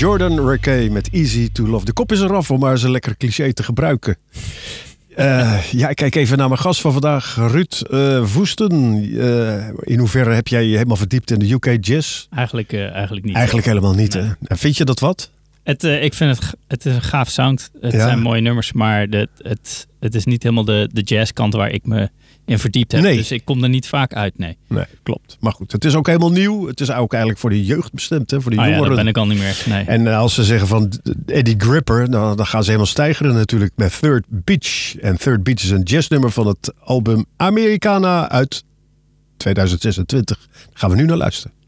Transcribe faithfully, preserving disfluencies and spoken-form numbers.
Jordan Rakei met Easy to Love. De kop is eraf om maar eens een lekker cliché te gebruiken. Uh, ja, ik kijk even naar mijn gast van vandaag, Ruud uh, Woesten. Uh, in hoeverre heb jij je helemaal verdiept in de U K jazz? Eigenlijk, uh, eigenlijk niet. Eigenlijk hoor. helemaal niet, nee. Hè? Vind je dat wat? Het, uh, ik vind het, het is een gaaf sound. Het ja. zijn mooie nummers, maar de, het, het is niet helemaal de, de jazzkant waar ik me in verdiept heb. Nee. Dus ik kom er niet vaak uit, nee. Nee, klopt. Maar goed, het is ook helemaal nieuw. Het is ook eigenlijk voor de jeugd bestemd, hè? Voor de ah, jongeren. Ja, dat ben ik al niet meer. Nee. En uh, als ze zeggen van Eddie Gripper, nou, dan gaan ze helemaal stijgeren natuurlijk met Third Beach. En Third Beach is een jazznummer van het album Americana uit tweeduizend zesentwintig. Daar gaan we nu naar luisteren.